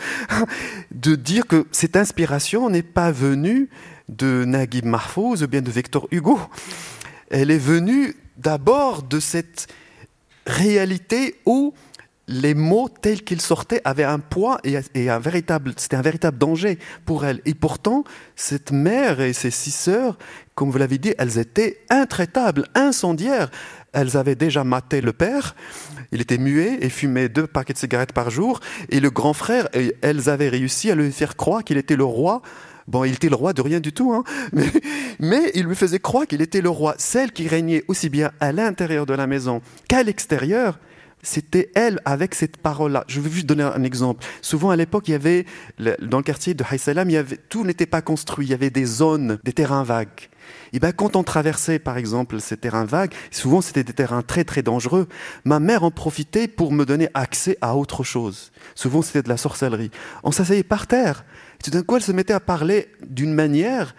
de dire que cette inspiration n'est pas venue de Naguib Mahfouz ou bien de Victor Hugo. Elle est venue d'abord de cette réalité où les mots tels qu'ils sortaient avaient un poids et, et un véritable, c'était un véritable danger pour elle. Et pourtant, cette mère et ses six sœurs, comme vous l'avez dit, elles étaient intraitables, incendiaires. Elles avaient déjà maté le père, il était muet et fumait deux paquets de cigarettes par jour. Et le grand frère, elles avaient réussi à lui faire croire qu'il était le roi Bon, il était le roi de rien du tout, hein, mais, mais il me faisait croire qu'il était le roi. Celle qui régnait aussi bien à l'intérieur de la maison qu'à l'extérieur, c'était elle avec cette parole-là. Je vais juste donner un exemple. Souvent à l'époque, il y avait, dans le quartier de Haït Salam, il y avait, tout n'était pas construit. Il y avait des zones, des terrains vagues. Et bien, quand on traversait, par exemple, ces terrains vagues, souvent c'était des terrains très très dangereux. Ma mère en profitait pour me donner accès à autre chose. Souvent c'était de la sorcellerie. On s'asseyait par terre. Et tout d'un coup, elle se mettait à parler d'une manière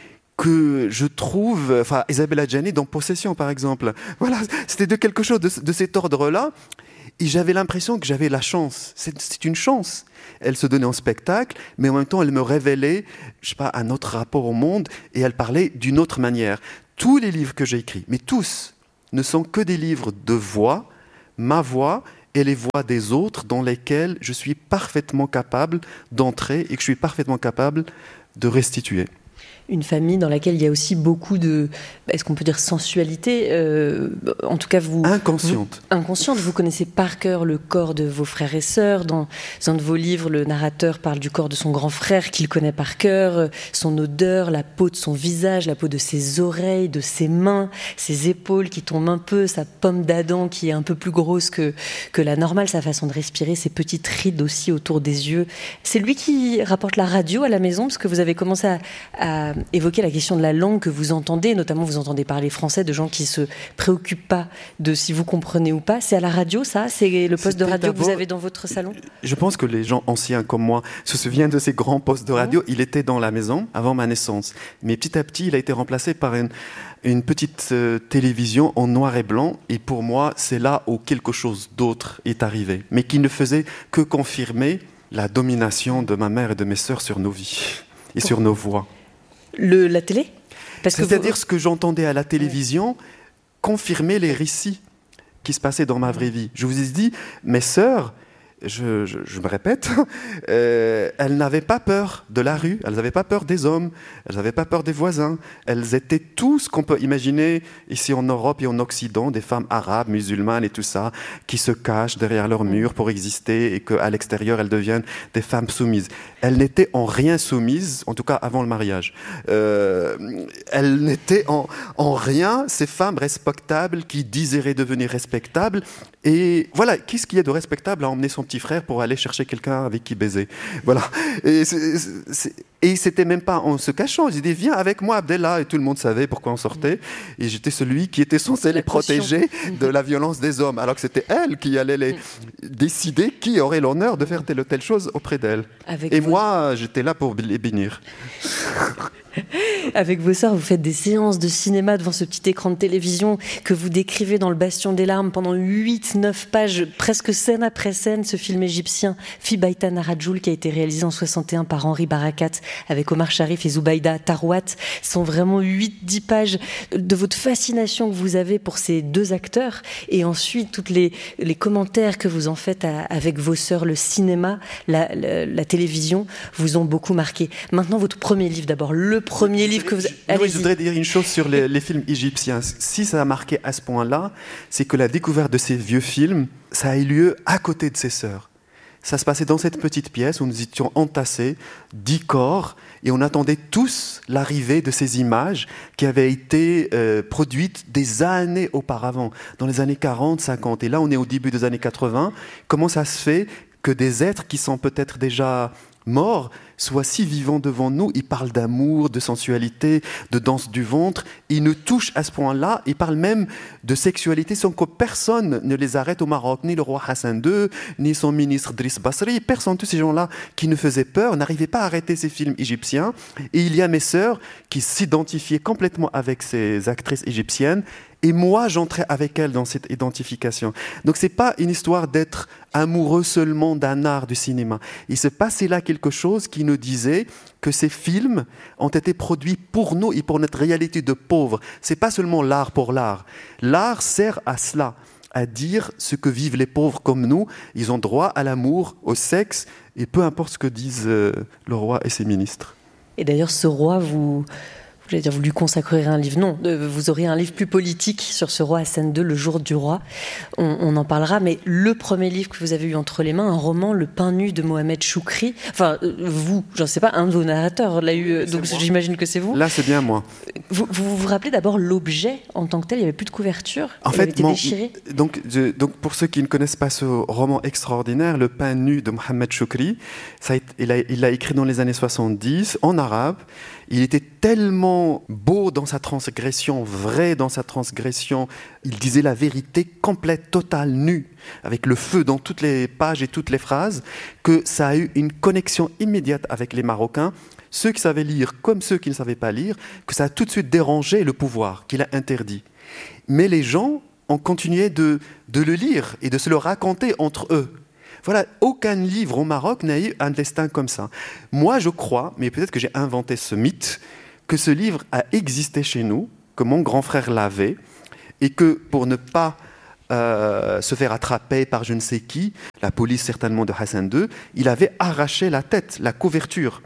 que je trouve, enfin, Isabelle Adjani dans Possession, par exemple. Voilà, c'était de quelque chose de, de cet ordre-là. Et j'avais l'impression que j'avais la chance. C'est, c'est une chance. Elle se donnait en spectacle, mais en même temps, elle me révélait, je sais pas, un autre rapport au monde, et elle parlait d'une autre manière. Tous les livres que j'ai écrits, mais tous, ne sont que des livres de voix, ma voix et les voix des autres, dans lesquelles je suis parfaitement capable d'entrer et que je suis parfaitement capable de restituer. Une famille dans laquelle il y a aussi beaucoup de, est-ce qu'on peut dire sensualité, euh, en tout cas vous... Inconsciente. Vous, inconsciente, vous connaissez par cœur le corps de vos frères et sœurs. Dans un de vos livres, le narrateur parle du corps de son grand frère qu'il connaît par cœur, son odeur, la peau de son visage, la peau de ses oreilles, de ses mains, ses épaules qui tombent un peu, sa pomme d'Adam qui est un peu plus grosse que, que la normale, sa façon de respirer, ses petites rides aussi autour des yeux. C'est lui qui rapporte la radio à la maison, parce que vous avez commencé à... à évoquer la question de la langue que vous entendez, notamment vous entendez parler français de gens qui ne se préoccupent pas de si vous comprenez ou pas. C'est à la radio, ça ? C'est le poste C'était de radio que vous avez dans votre salon ? Je pense que les gens anciens comme moi se souviennent de ces grands postes de radio. Mmh. Il était dans la maison avant ma naissance. Mais petit à petit, il a été remplacé par une, une petite euh, télévision en noir et blanc. Et pour moi, c'est là où quelque chose d'autre est arrivé. Mais qui ne faisait que confirmer la domination de ma mère et de mes sœurs sur nos vies et Pour... sur nos voix. Le, la télé ? Parce que C'est-à-dire vous... ce que j'entendais à la télévision confirmait les récits qui se passaient dans ma vraie vie. Je vous ai dit, mes sœurs, je, je, je me répète, euh, elles n'avaient pas peur de la rue, elles n'avaient pas peur des hommes, elles n'avaient pas peur des voisins. Elles étaient tout ce qu'on peut imaginer ici en Europe et en Occident, des femmes arabes, musulmanes et tout ça, qui se cachent derrière leurs murs pour exister et qu'à l'extérieur, elles deviennent des femmes soumises. Elles n'étaient en rien soumises, en tout cas avant le mariage. Euh, elles n'étaient en, en rien ces femmes respectables qui désiraient devenir respectables. Et voilà, qu'est-ce qu'il y a de respectable à emmener son petit frère pour aller chercher quelqu'un avec qui baiser ? Voilà. Et, c'est, c'est, et c'était même pas en se cachant. Ils disaient, viens avec moi, Abdellah. Et tout le monde savait pourquoi on sortait. Et j'étais celui qui était censé la les caution. protéger de la violence des hommes. Alors que c'était elle qui allait les décider qui aurait l'honneur de faire telle ou telle chose auprès d'elle. Avec et vos... moi, j'étais là pour les bénir. Avec vos sœurs, vous faites des séances de cinéma devant ce petit écran de télévision que vous décrivez dans Le Bastion des larmes pendant huit neuf pages, presque scène après scène, ce film égyptien Fi Baytan Arajoul qui a été réalisé en soixante et un par Henri Barakat avec Omar Sharif et Zoubaïda Tarouat. Ce sont vraiment huit dix pages de votre fascination que vous avez pour ces deux acteurs et ensuite tous les, les commentaires que vous en faites à, avec vos sœurs. Le cinéma, la, la, la télévision vous ont beaucoup marqué. Maintenant, votre premier livre d'abord, le premier livre que vous... Oui, je voudrais dire une chose sur les, les films égyptiens. Si ça a marqué à ce point-là, c'est que la découverte de ces vieux films, ça a eu lieu à côté de ses sœurs. Ça se passait dans cette petite pièce où nous étions entassés, dix corps, et on attendait tous l'arrivée de ces images qui avaient été euh, produites des années auparavant, dans les années quarante, cinquante. Et là, on est au début des années quatre-vingts. Comment ça se fait que des êtres qui sont peut-être déjà morts soient si vivants devant nous? Ils parlent d'amour, de sensualité, de danse du ventre. Ils nous touchent à ce point-là. Ils parlent même de sexualité sans que personne ne les arrête au Maroc. Ni le roi Hassan deux, ni son ministre Driss Basri. Personne, tous ces gens-là qui nous faisaient peur, n'arrivaient pas à arrêter ces films égyptiens. Et il y a mes sœurs qui s'identifiaient complètement avec ces actrices égyptiennes. Et moi, j'entrais avec elles dans cette identification. Donc, ce n'est pas une histoire d'être amoureux seulement d'un art du cinéma. Il se passait là quelque chose qui nous disait que ces films ont été produits pour nous et pour notre réalité de pauvres. Ce n'est pas seulement l'art pour l'art. L'art sert à cela, à dire ce que vivent les pauvres comme nous. Ils ont droit à l'amour, au sexe, et peu importe ce que disent euh, le roi et ses ministres. Et d'ailleurs, ce roi, vous... J'allais dire, vous lui consacrerez un livre. Non, vous aurez un livre plus politique sur ce roi Hassan deux, Le jour du roi. On, on en parlera, mais le premier livre que vous avez eu entre les mains, un roman, Le pain nu de Mohamed Choukri. Enfin, vous, j'en sais pas, un de vos narrateurs l'a eu, donc moi. J'imagine que c'est vous. Là, c'est bien moi. Vous vous, vous rappelez d'abord l'objet en tant que tel, il n'y avait plus de couverture, en il fait, avait été mon, déchiré. Donc, je, donc, pour ceux qui ne connaissent pas ce roman extraordinaire, Le pain nu de Mohamed Choukri, ça a, il l'a il a écrit dans les années soixante-dix, en arabe. Il était tellement beau dans sa transgression, vrai dans sa transgression. Il disait la vérité complète, totale, nue, avec le feu dans toutes les pages et toutes les phrases, que ça a eu une connexion immédiate avec les Marocains, ceux qui savaient lire comme ceux qui ne savaient pas lire, que ça a tout de suite dérangé le pouvoir, qu'il a interdit. Mais les gens ont continué de, de le lire et de se le raconter entre eux. Voilà, aucun livre au Maroc n'a eu un destin comme ça. Moi, je crois, mais peut-être que j'ai inventé ce mythe, que ce livre a existé chez nous, que mon grand frère l'avait, et que pour ne pas euh, se faire attraper par je ne sais qui, la police certainement de Hassan deux, il avait arraché la tête, la couverture.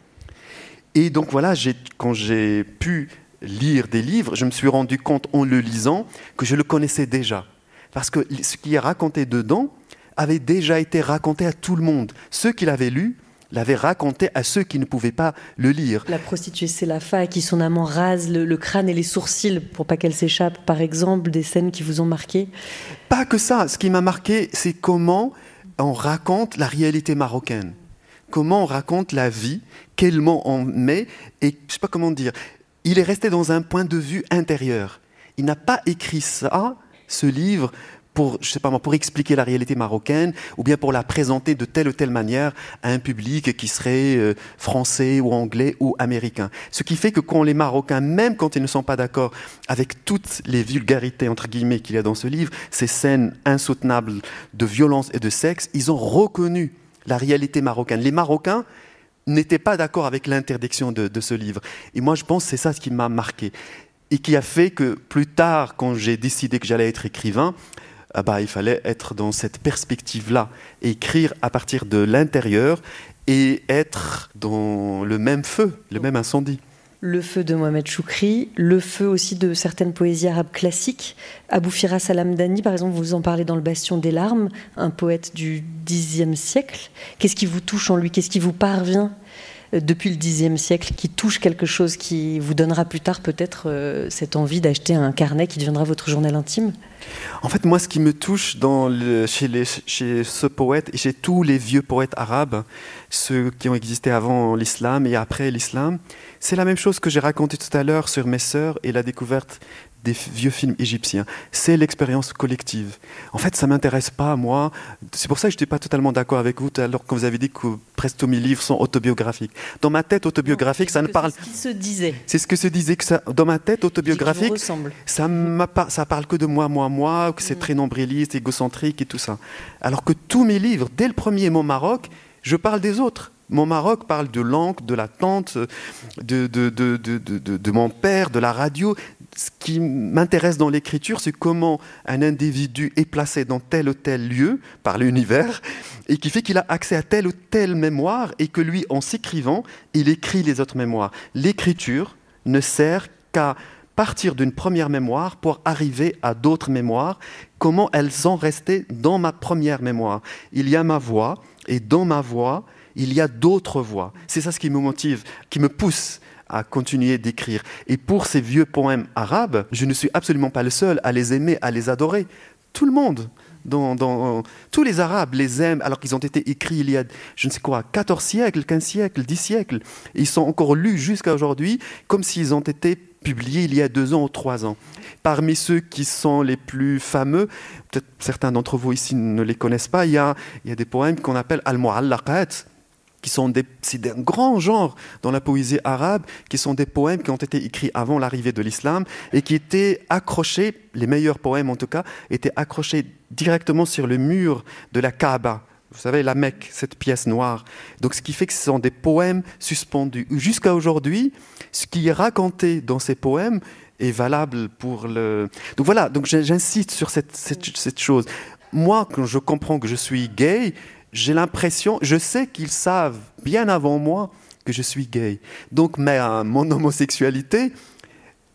Et donc voilà, j'ai, quand j'ai pu lire des livres, je me suis rendu compte en le lisant que je le connaissais déjà. Parce que ce qui est raconté dedans avait déjà été raconté à tout le monde. Ceux qui l'avaient lu l'avaient raconté à ceux qui ne pouvaient pas le lire. La prostituée Selafa à qui son amant rase le, le crâne et les sourcils pour pas qu'elle s'échappe, par exemple, des scènes qui vous ont marqué. Pas que ça. Ce qui m'a marqué, c'est comment on raconte la réalité marocaine. Comment on raconte la vie, quel mot on met, et je sais pas comment dire. Il est resté dans un point de vue intérieur. Il n'a pas écrit ça, ce livre, pour, je sais pas moi, pour expliquer la réalité marocaine ou bien pour la présenter de telle ou telle manière à un public qui serait euh, français ou anglais ou américain. Ce qui fait que quand les Marocains, même quand ils ne sont pas d'accord avec toutes les vulgarités entre guillemets qu'il y a dans ce livre, ces scènes insoutenables de violence et de sexe, ils ont reconnu la réalité marocaine. Les Marocains n'étaient pas d'accord avec l'interdiction de, de ce livre. Et moi, je pense que c'est ça ce qui m'a marqué et qui a fait que plus tard, quand j'ai décidé que j'allais être écrivain, ah bah, il fallait être dans cette perspective-là, écrire à partir de l'intérieur et être dans le même feu, le même incendie. Le feu de Mohamed Choukri, le feu aussi de certaines poésies arabes classiques. Abou Firas al-Hamdani, par exemple, vous en parlez dans Le Bastion des larmes, un poète du dixième siècle. Qu'est-ce qui vous touche en lui? Qu'est-ce qui vous parvient depuis le dixième siècle, qui touche quelque chose qui vous donnera plus tard peut-être euh, cette envie d'acheter un carnet qui deviendra votre journal intime? En fait, moi, ce qui me touche dans le, chez, les, chez ce poète et chez tous les vieux poètes arabes, ceux qui ont existé avant l'islam et après l'islam, c'est la même chose que j'ai raconté tout à l'heure sur mes sœurs et la découverte des vieux films égyptiens. C'est l'expérience collective. En fait, ça ne m'intéresse pas, moi. C'est pour ça que je n'étais pas totalement d'accord avec vous tout à l'heure quand vous avez dit que presque tous mes livres sont autobiographiques. Dans ma tête autobiographique, non, ça ne parle... C'est ce qui se disait. C'est ce que se disait. Que ça... Dans ma tête autobiographique, ça ne ça parle que de moi, moi, moi, que c'est mmh. très nombriliste, égocentrique et tout ça. Alors que tous mes livres, dès le premier mot Maroc, je parle des autres. Mon Maroc parle de l'oncle, de la tante, de, de, de, de, de, de mon père, de la radio. Ce qui m'intéresse dans l'écriture, c'est comment un individu est placé dans tel ou tel lieu par l'univers et qui fait qu'il a accès à telle ou telle mémoire et que lui, en s'écrivant, il écrit les autres mémoires. L'écriture ne sert qu'à partir d'une première mémoire pour arriver à d'autres mémoires, comment elles sont restées dans ma première mémoire. Il y a ma voix et dans ma voix, il y a d'autres voix. C'est ça ce qui me motive, qui me pousse à continuer d'écrire. Et pour ces vieux poèmes arabes, je ne suis absolument pas le seul à les aimer, à les adorer. Tout le monde, dans, dans, tous les Arabes les aiment, alors qu'ils ont été écrits il y a, je ne sais quoi, quatorze siècles, quinze siècles, dix siècles. Ils sont encore lus jusqu'à aujourd'hui, comme s'ils ont été publiés il y a deux ans ou trois ans. Parmi ceux qui sont les plus fameux, peut-être certains d'entre vous ici ne les connaissent pas, il y a, il y a des poèmes qu'on appelle al-mu'allaqat, qui sont des, c'est d'un grand genre dans la poésie arabe, qui sont des poèmes qui ont été écrits avant l'arrivée de l'islam et qui étaient accrochés, les meilleurs poèmes en tout cas, étaient accrochés directement sur le mur de la Kaaba. Vous savez, la Mecque, cette pièce noire. Donc, ce qui fait que ce sont des poèmes suspendus. Jusqu'à aujourd'hui, ce qui est raconté dans ces poèmes est valable pour le... Donc voilà, donc j'insiste sur cette, cette, cette chose. Moi, quand je comprends que je suis gay, j'ai l'impression, je sais qu'ils savent bien avant moi que je suis gay. Donc, mais, euh, mon homosexualité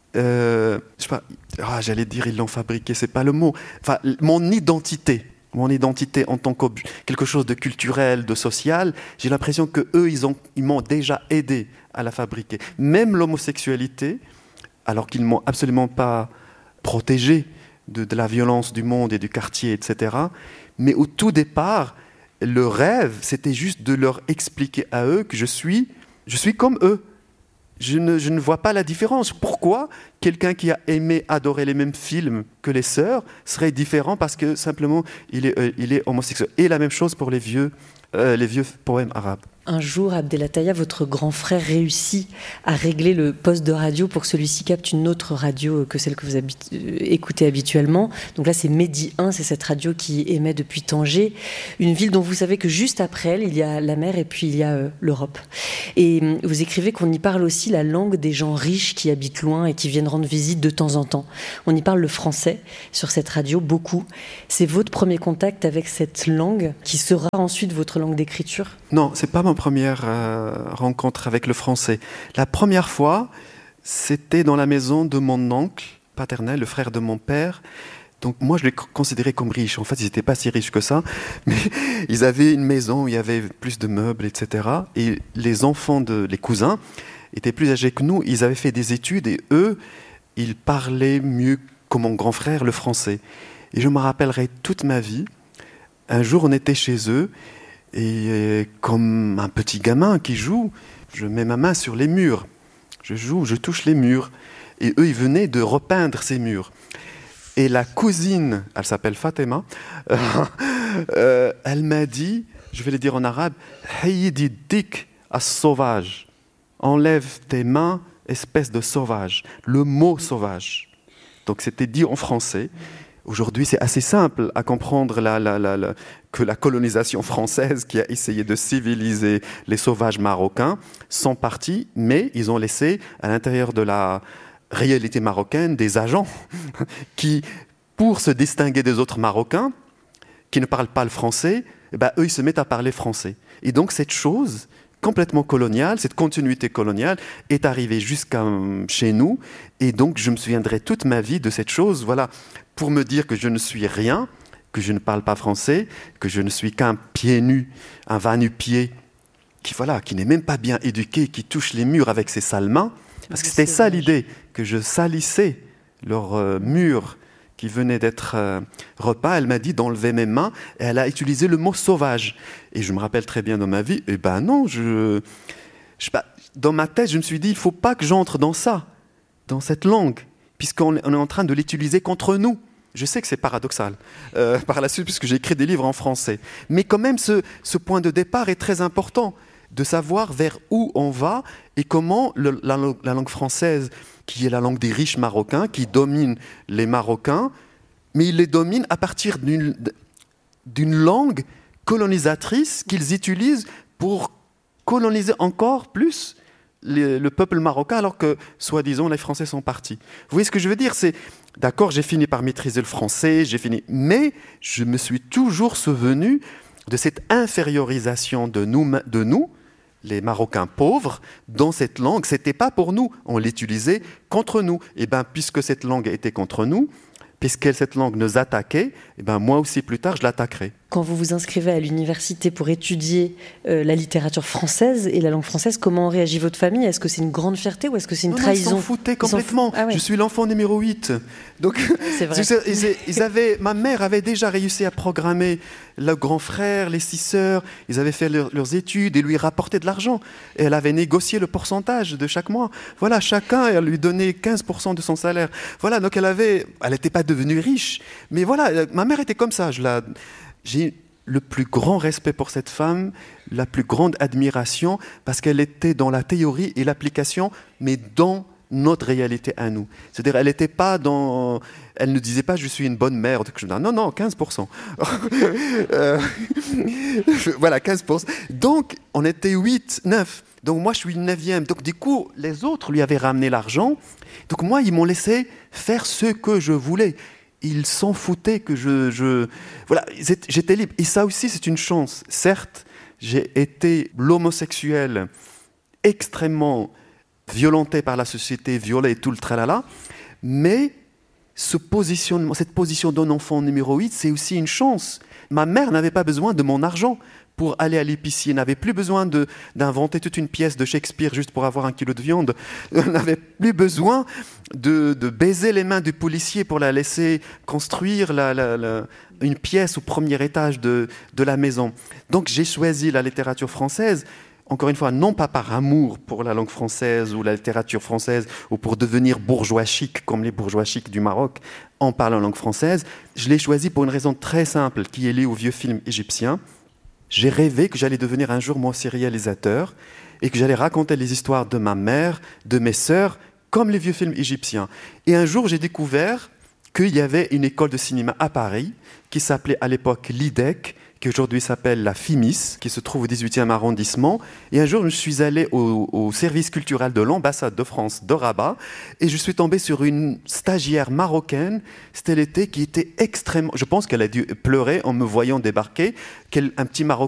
euh, je sais pas, ah, j'allais dire ils l'ont fabriqué, c'est pas le mot. Enfin, mon identité, mon identité en tant que quelque chose de culturel, de social, j'ai l'impression que eux, ils ont, ils m'ont déjà aidé à la fabriquer. Même l'homosexualité, alors qu'ils m'ont absolument pas protégé de, de la violence du monde et du quartier, et cetera. Mais au tout départ, le rêve, c'était juste de leur expliquer à eux que je suis, je suis comme eux. Je ne, je ne vois pas la différence. Pourquoi quelqu'un qui a aimé, adoré les mêmes films que les sœurs serait différent parce que simplement il est, euh, il est homosexuel. Et la même chose pour les vieux, euh, les vieux poèmes arabes. Un jour, Abdelataya, votre grand frère réussit à régler le poste de radio pour que celui-ci capte une autre radio que celle que vous habite, euh, écoutez habituellement. Donc là, c'est Mehdi un, c'est cette radio qui émet depuis Tanger, une ville dont vous savez que juste après elle, il y a la mer et puis il y a euh, l'Europe. Et euh, vous écrivez qu'on y parle aussi la langue des gens riches qui habitent loin et qui viennent rendre visite de temps en temps. On y parle le français sur cette radio, beaucoup. C'est votre premier contact avec cette langue qui sera ensuite votre langue d'écriture ? Non, c'est pas mon première euh, rencontre avec le français. La première fois, c'était dans la maison de mon oncle paternel, le frère de mon père. Donc moi, je les considérais comme riches. En fait, ils n'étaient pas si riches que ça, mais ils avaient une maison où il y avait plus de meubles, et cetera. Et les enfants, de, les cousins, étaient plus âgés que nous. Ils avaient fait des études et eux, ils parlaient mieux que mon grand frère le français. Et je me rappellerai toute ma vie. Un jour, on était chez eux. Et comme un petit gamin qui joue, je mets ma main sur les murs. Je joue, je touche les murs. Et eux, ils venaient de repeindre ces murs. Et la cousine, elle s'appelle Fatima, euh, elle m'a dit, je vais le dire en arabe, « Hayidi dik as-sauvage » enlève tes mains, espèce de sauvage. Le mot sauvage. Donc c'était dit en français. Aujourd'hui, c'est assez simple à comprendre la, la, la, la, que la colonisation française qui a essayé de civiliser les sauvages marocains sont partis, mais ils ont laissé à l'intérieur de la réalité marocaine des agents qui, pour se distinguer des autres Marocains qui ne parlent pas le français, eh ben, eux, ils se mettent à parler français. Et donc cette chose complètement coloniale, cette continuité coloniale est arrivée jusqu'à chez nous. Et donc, je me souviendrai toute ma vie de cette chose, voilà, pour me dire que je ne suis rien, que je ne parle pas français, que je ne suis qu'un pied nu, un va-nu-pied, qui, voilà, qui n'est même pas bien éduqué, qui touche les murs avec ses sales mains. Parce que c'était ça l'idée, que je salissais leurs euh, murs qui venaient d'être euh, repas. Elle m'a dit d'enlever mes mains et elle a utilisé le mot sauvage. Et je me rappelle très bien dans ma vie, eh ben non, je, je sais pas, dans ma tête, je me suis dit, il ne faut pas que j'entre dans ça, dans cette langue, puisqu'on on est en train de l'utiliser contre nous. Je sais que c'est paradoxal euh, par la suite, puisque j'ai écrit des livres en français. Mais quand même, ce, ce point de départ est très important, de savoir vers où on va et comment le, la, la langue française, qui est la langue des riches marocains, qui domine les Marocains, mais ils les dominent à partir d'une, d'une langue colonisatrice qu'ils utilisent pour coloniser encore plus le, le peuple marocain, alors que, soi-disant, les Français sont partis. Vous voyez ce que je veux dire ? C'est, d'accord, j'ai fini par maîtriser le français, j'ai fini, mais je me suis toujours souvenu de cette infériorisation de nous, de nous les Marocains pauvres, dans cette langue. Ce n'était pas pour nous, on l'utilisait contre nous. Et bien, puisque cette langue était contre nous, puisque cette langue nous attaquait, et ben, moi aussi, plus tard, je l'attaquerai. Quand vous vous inscrivez à l'université pour étudier euh, la littérature française et la langue française, comment réagit votre famille ? Est-ce que c'est une grande fierté ou est-ce que c'est une non, trahison ? Non, ils s'en foutaient complètement. Ah ouais. Je suis l'enfant numéro huit. Donc, c'est vrai. ils, ils avaient, ma mère avait déjà réussi à programmer le grand frère, les six sœurs. Ils avaient fait leur, leurs études et lui rapportaient de l'argent. Et elle avait négocié le pourcentage de chaque mois. Voilà, chacun, elle lui donnait quinze pour cent de son salaire. Voilà, donc elle avait, elle n'était pas devenue riche. Mais voilà, ma mère était comme ça. Je la... J'ai le plus grand respect pour cette femme, la plus grande admiration, parce qu'elle était dans la théorie et l'application, mais dans notre réalité à nous. C'est-à-dire, elle n'était pas dans... Elle ne disait pas « je suis une bonne mère ». Non, non, quinze pour cent. euh... voilà, quinze pour cent. Donc, on était huit, neuf. Donc, moi, je suis neuvième. Donc, du coup, les autres lui avaient ramené l'argent. Donc, moi, ils m'ont laissé faire ce que je voulais. Ils s'en foutaient que je, je... Voilà, j'étais libre. Et ça aussi, c'est une chance. Certes, j'ai été l'homosexuel extrêmement violenté par la société, violé, tout le tralala. Mais ce positionnement, cette position d'un enfant numéro huit, c'est aussi une chance. Ma mère n'avait pas besoin de mon argent pour aller à l'épicier, n'avait plus besoin de, d'inventer toute une pièce de Shakespeare juste pour avoir un kilo de viande, n'avait plus besoin de, de baiser les mains du policier pour la laisser construire la, la, la, une pièce au premier étage de, de la maison. Donc j'ai choisi la littérature française, encore une fois, non pas par amour pour la langue française ou la littérature française, ou pour devenir bourgeois chic comme les bourgeois chics du Maroc en parlant langue française. Je l'ai choisi pour une raison très simple qui est liée au vieux film égyptien. J'ai rêvé que j'allais devenir un jour moi aussi réalisateur et que j'allais raconter les histoires de ma mère, de mes sœurs, comme les vieux films égyptiens. Et un jour, j'ai découvert qu'il y avait une école de cinéma à Paris qui s'appelait à l'époque l'I D E C, qui aujourd'hui s'appelle la FIMIS, qui se trouve au dix-huitième arrondissement. Et un jour, je suis allé au, au service culturel de l'ambassade de France de Rabat et je suis tombé sur une stagiaire marocaine, c'était l'été, qui était extrêmement... Je pense qu'elle a dû pleurer en me voyant débarquer, quel, un petit Marocain